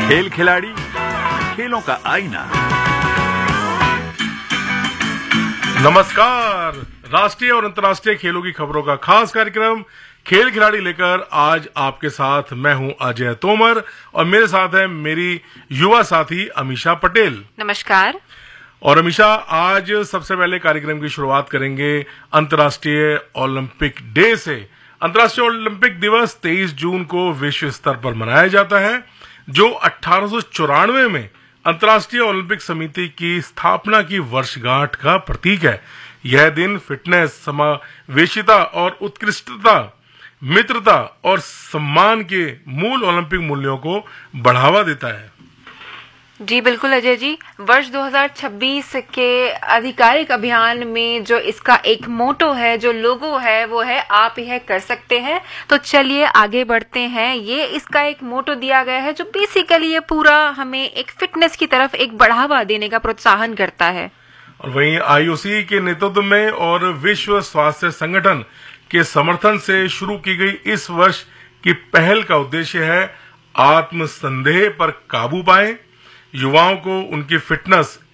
खेल खिलाड़ी, खेलों का आईना। नमस्कार। राष्ट्रीय और अंतर्राष्ट्रीय खेलों की खबरों का खास कार्यक्रम खेल खिलाड़ी लेकर आज आपके साथ मैं हूं अजय तोमर और मेरे साथ है मेरी युवा साथी अमीषा पटेल। नमस्कार। और अमीषा, आज सबसे पहले कार्यक्रम की शुरुआत करेंगे अंतर्राष्ट्रीय ओलंपिक डे से। अंतर्राष्ट्रीय ओलंपिक दिवस 23 जून को विश्व स्तर पर मनाया जाता है, जो 1894 में अंतर्राष्ट्रीय ओलंपिक समिति की स्थापना की वर्षगांठ का प्रतीक है। यह दिन फिटनेस, समावेशिता और उत्कृष्टता, मित्रता और सम्मान के मूल ओलंपिक मूल्यों को बढ़ावा देता है। जी बिल्कुल अजय जी, वर्ष 2026 के आधिकारिक अभियान में जो इसका एक मोटो है, जो लोगो है, वो है आप यह कर सकते हैं। तो चलिए आगे बढ़ते हैं। ये इसका एक मोटो दिया गया है जो बेसिकली ये पूरा हमें एक फिटनेस की तरफ एक बढ़ावा देने का प्रोत्साहन करता है। और वहीं आईओसी के नेतृत्व में और विश्व स्वास्थ्य संगठन के समर्थन से शुरू की गई इस वर्ष की पहल का उद्देश्य है आत्मसंदेह पर काबू पाएं, युवाओं को उनकी फिटनेस